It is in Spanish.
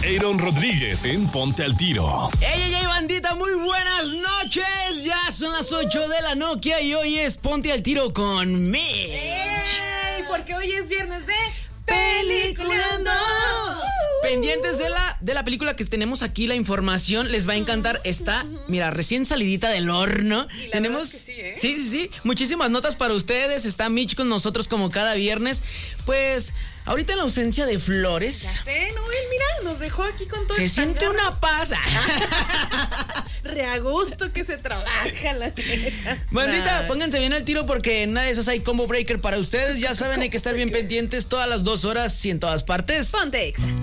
Aaron Rodríguez en Ponte al Tiro. Ey, bandita, muy buenas noches. Ya son las 8 de la Nokia y hoy es Ponte al Tiro con Mitch. ¡Ey! Porque hoy es viernes de Peliculeando. Pendientes de la película que tenemos aquí, la información les va a encantar. Está, mira, recién salidita del horno. Tenemos, sí, muchísimas notas para ustedes. Está Mitch con nosotros como cada viernes. Pues, ahorita en la ausencia de Flores. Ya sé, no, él, mira, nos dejó aquí con todo. Se siente una paz. Re a gusto que se trabaja, la neta. Bandita, pónganse bien al tiro porque en una de esas hay combo breaker para ustedes. Ya saben, hay que estar bien pendientes todas las 2 horas y en todas partes. Ponte Exa.